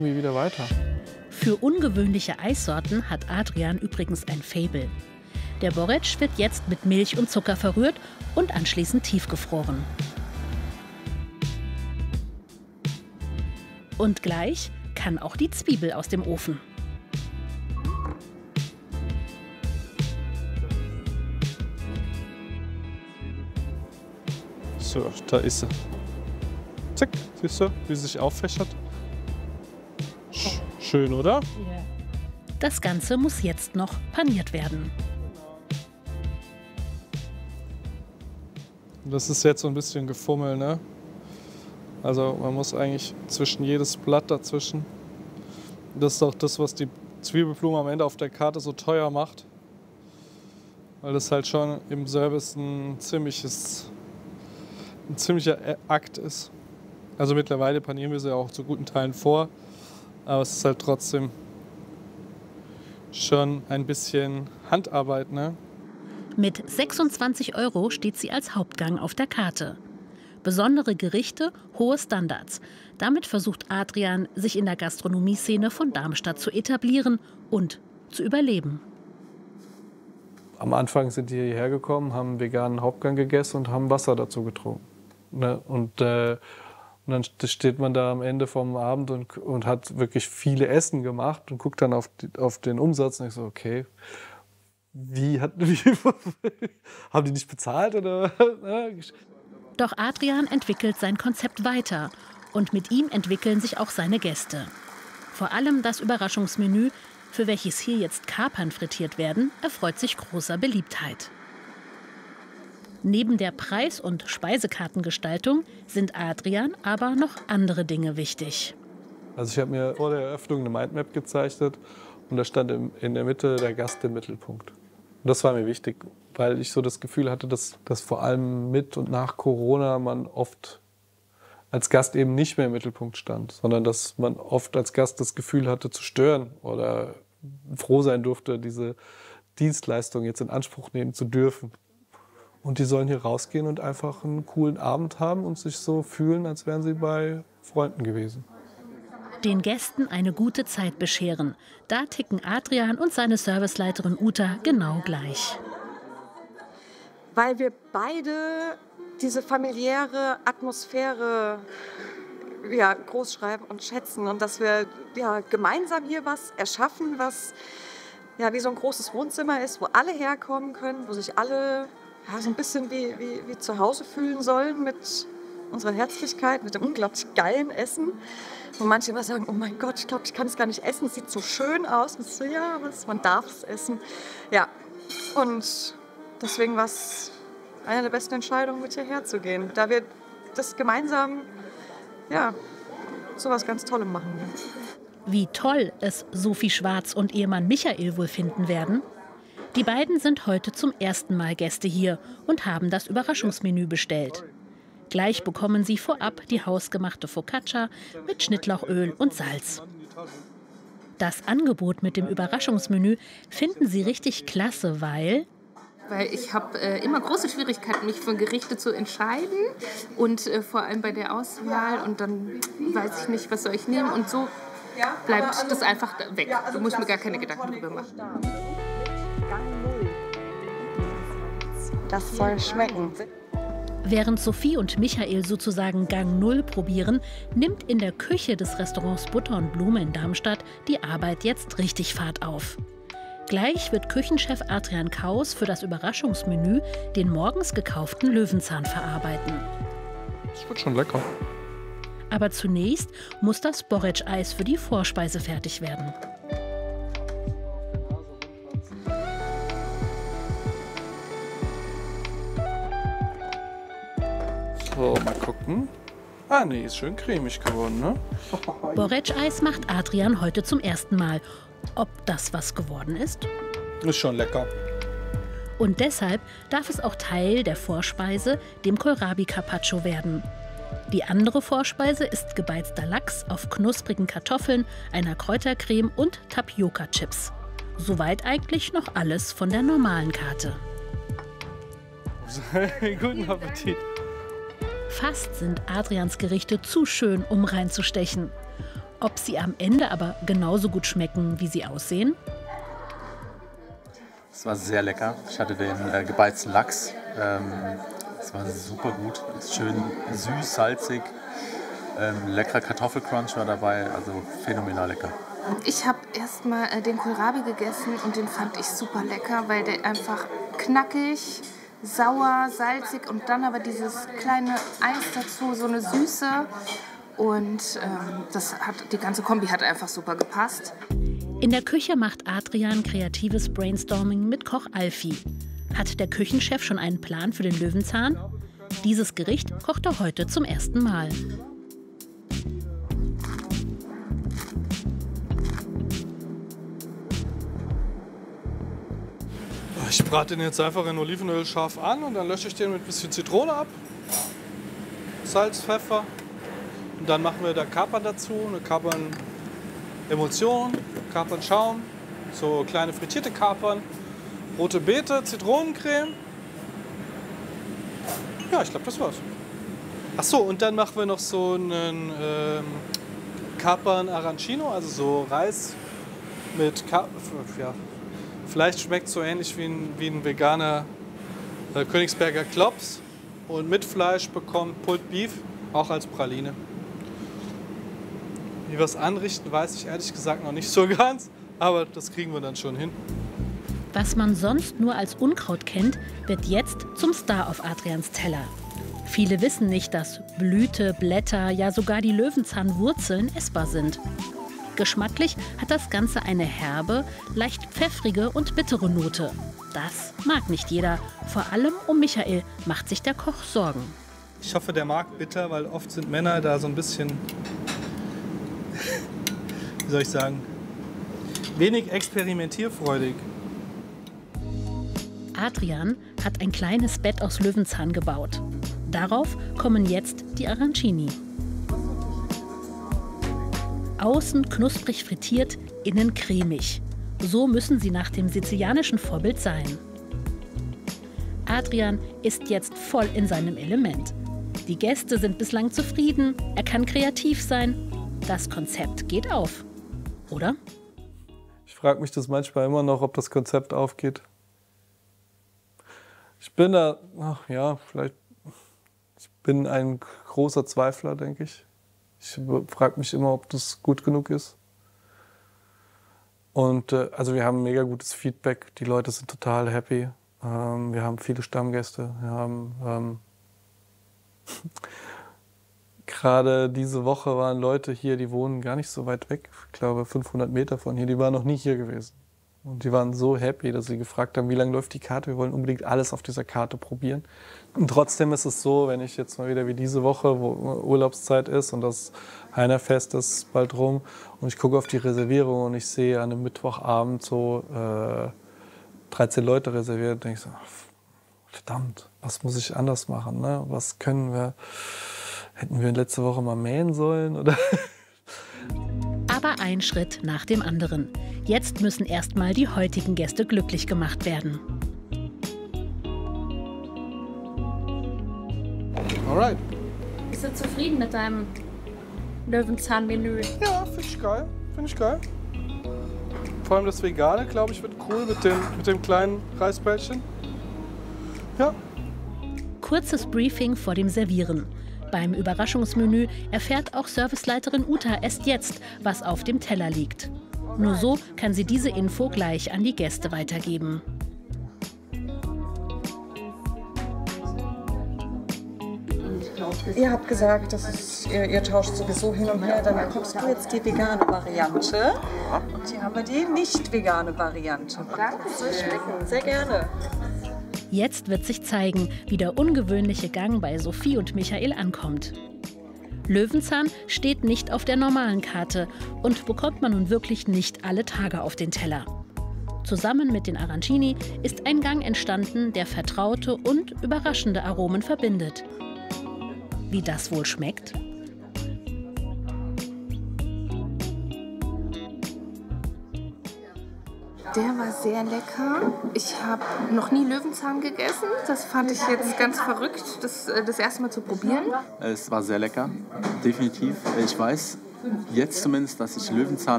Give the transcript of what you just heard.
Wie wieder weiter. Für ungewöhnliche Eissorten hat Adrian übrigens ein Faible. Der Borretsch wird jetzt mit Milch und Zucker verrührt und anschließend tiefgefroren. Und gleich kann auch die Zwiebel aus dem Ofen. So, da ist sie. Zack, siehst du, wie sie sich auffächert? Schön, oder? Ja. Das Ganze muss jetzt noch paniert werden. Das ist jetzt so ein bisschen Gefummel, ne? Also man muss eigentlich zwischen jedes Blatt dazwischen. Das ist auch das, was die Zwiebelblume am Ende auf der Karte so teuer macht. Weil das halt schon im Service ein ziemlicher Akt ist. Also mittlerweile panieren wir sie auch zu guten Teilen vor. Aber es ist halt trotzdem schon ein bisschen Handarbeit, ne? Mit 26 € steht sie als Hauptgang auf der Karte. Besondere Gerichte, hohe Standards. Damit versucht Adrian, sich in der Gastronomieszene von Darmstadt zu etablieren und zu überleben. Am Anfang sind die hierher gekommen, haben veganen Hauptgang gegessen und haben Wasser dazu getrunken. Ne? Und dann steht man da am Ende vom Abend und hat wirklich viele Essen gemacht und guckt dann auf den Umsatz und ich so, okay, haben die nicht bezahlt oder? Doch Adrian entwickelt sein Konzept weiter und mit ihm entwickeln sich auch seine Gäste. Vor allem das Überraschungsmenü, für welches hier jetzt Kapern frittiert werden, erfreut sich großer Beliebtheit. Neben der Preis- und Speisekartengestaltung sind Adrian aber noch andere Dinge wichtig. Also ich habe mir vor der Eröffnung eine Mindmap gezeichnet und da stand in der Mitte der Gast im Mittelpunkt. Und das war mir wichtig, weil ich so das Gefühl hatte, dass vor allem mit und nach Corona man oft als Gast eben nicht mehr im Mittelpunkt stand, sondern dass man oft als Gast das Gefühl hatte zu stören oder froh sein durfte, diese Dienstleistung jetzt in Anspruch nehmen zu dürfen. Und die sollen hier rausgehen und einfach einen coolen Abend haben und sich so fühlen, als wären sie bei Freunden gewesen. Den Gästen eine gute Zeit bescheren. Da ticken Adrian und seine Serviceleiterin Uta genau gleich. Weil wir beide diese familiäre Atmosphäre groß schreiben und schätzen und dass wir gemeinsam hier was erschaffen, was wie so ein großes Wohnzimmer ist, wo alle herkommen können, wo sich alle so ein bisschen wie zu Hause fühlen sollen mit unserer Herzlichkeit, mit dem unglaublich geilen Essen. Wo manche immer sagen, oh mein Gott, ich glaube, ich kann es gar nicht essen, es sieht so schön aus. Und so, ja, man darf es essen. Ja, und deswegen war es eine der besten Entscheidungen, mit hierher zu gehen. Da wir das gemeinsam, sowas ganz Tolles machen. Wie toll es Sophie Schwarz und Ehemann Michael wohl finden werden. Die beiden sind heute zum ersten Mal Gäste hier und haben das Überraschungsmenü bestellt. Gleich bekommen sie vorab die hausgemachte Focaccia mit Schnittlauchöl und Salz. Das Angebot mit dem Überraschungsmenü finden sie richtig klasse, weil ich habe immer große Schwierigkeiten, mich für Gerichte zu entscheiden und vor allem bei der Auswahl und dann weiß ich nicht, was soll ich nehmen und so bleibt das einfach weg. Du musst mir gar keine Gedanken darüber machen. Das soll schmecken. Während Sophie und Michael sozusagen Gang Null probieren, nimmt in der Küche des Restaurants Butter und Blume in Darmstadt die Arbeit jetzt richtig Fahrt auf. Gleich wird Küchenchef Adrian Kaus für das Überraschungsmenü den morgens gekauften Löwenzahn verarbeiten. Das wird schon lecker. Aber zunächst muss das Borretsch-Eis für die Vorspeise fertig werden. So, mal gucken. Ah, nee, ist schön cremig geworden, ne? Borretsch-Eis macht Adrian heute zum ersten Mal. Ob das was geworden ist? Ist schon lecker. Und deshalb darf es auch Teil der Vorspeise, dem Kohlrabi Carpaccio, werden. Die andere Vorspeise ist gebeizter Lachs auf knusprigen Kartoffeln, einer Kräutercreme und Tapioca-Chips. Soweit eigentlich noch alles von der normalen Karte. Guten Appetit. Fast sind Adrians Gerichte zu schön, um reinzustechen. Ob sie am Ende aber genauso gut schmecken, wie sie aussehen? Es war sehr lecker. Ich hatte den gebeizten Lachs. Es war super gut. Schön süß, salzig. Leckerer Kartoffelcrunch war dabei. Also phänomenal lecker. Ich habe erst mal den Kohlrabi gegessen und den fand ich super lecker, weil der einfach knackig, sauer, salzig und dann aber dieses kleine Eis dazu, so eine Süße. Und die ganze Kombi hat einfach super gepasst. In der Küche macht Adrian kreatives Brainstorming mit Koch Alfie. Hat der Küchenchef schon einen Plan für den Löwenzahn? Dieses Gericht kocht er heute zum ersten Mal. Ich brate den jetzt einfach in Olivenöl scharf an und dann lösche ich den mit ein bisschen Zitrone ab. Salz, Pfeffer. Und dann machen wir da Kapern dazu, eine Kapern-Emulsion, Kapernschaum, so kleine frittierte Kapern, rote Beete, Zitronencreme. Ja, ich glaube, das war's. Ach so, und dann machen wir noch so einen Kapern Arancino, also so Reis mit ja. Vielleicht schmeckt es so ähnlich wie ein veganer Königsberger Klops. Und mit Fleisch bekommt Pulled Beef, auch als Praline. Wie wir es anrichten, weiß ich ehrlich gesagt noch nicht so ganz, aber das kriegen wir dann schon hin. Was man sonst nur als Unkraut kennt, wird jetzt zum Star auf Adrians Teller. Viele wissen nicht, dass Blüte, Blätter, ja sogar die Löwenzahnwurzeln essbar sind. Geschmacklich hat das Ganze eine herbe, leicht pfeffrige und bittere Note. Das mag nicht jeder. Vor allem um Michael macht sich der Koch Sorgen. Ich hoffe, der mag bitter, weil oft sind Männer da so ein bisschen, wie soll ich sagen, wenig experimentierfreudig. Adrian hat ein kleines Bett aus Löwenzahn gebaut. Darauf kommen jetzt die Arancini. Außen knusprig frittiert, innen cremig. So müssen sie nach dem sizilianischen Vorbild sein. Adrian ist jetzt voll in seinem Element. Die Gäste sind bislang zufrieden, er kann kreativ sein. Das Konzept geht auf. Oder? Ich frage mich das manchmal immer noch, ob das Konzept aufgeht. Ich bin da, ich bin ein großer Zweifler, denke ich. Ich frage mich immer, ob das gut genug ist. Und also wir haben mega gutes Feedback. Die Leute sind total happy. Wir haben viele Stammgäste. Wir haben gerade diese Woche waren Leute hier, die wohnen gar nicht so weit weg. Ich glaube 500 Meter von hier. Die waren noch nie hier gewesen. Und die waren so happy, dass sie gefragt haben, wie lange läuft die Karte? Wir wollen unbedingt alles auf dieser Karte probieren. Und trotzdem ist es so, wenn ich jetzt mal wieder wie diese Woche, wo Urlaubszeit ist und das Heinerfest ist bald rum und ich gucke auf die Reservierung und ich sehe an einem Mittwochabend so 13 Leute reserviert, denke ich so, verdammt, was muss ich anders machen? Ne? Was können wir, hätten wir letzte Woche mal mähen sollen? Oder? Aber ein Schritt nach dem anderen. Jetzt müssen erstmal die heutigen Gäste glücklich gemacht werden. Alright. Bist du zufrieden mit deinem Löwenzahn-Menü? Ja, finde ich geil. Finde ich geil. Vor allem das Vegane, glaube ich, wird cool mit dem kleinen Reisbällchen. Ja. Kurzes Briefing vor dem Servieren. Beim Überraschungsmenü erfährt auch Serviceleiterin Uta erst jetzt, was auf dem Teller liegt. Nur so kann sie diese Info gleich an die Gäste weitergeben. Ihr habt gesagt, ihr tauscht sowieso hin und her, dann bekommst du jetzt die vegane Variante. Und hier haben wir die nicht vegane Variante. Danke, soll schmecken. Sehr gerne. Jetzt wird sich zeigen, wie der ungewöhnliche Gang bei Sophie und Michael ankommt. Löwenzahn steht nicht auf der normalen Karte und bekommt man nun wirklich nicht alle Tage auf den Teller. Zusammen mit den Arancini ist ein Gang entstanden, der vertraute und überraschende Aromen verbindet. Wie das wohl schmeckt? Der war sehr lecker. Ich habe noch nie Löwenzahn gegessen. Das fand ich jetzt ganz verrückt, das erste Mal zu probieren. Es war sehr lecker, definitiv. Ich weiß, jetzt zumindest, dass ich Löwenzahn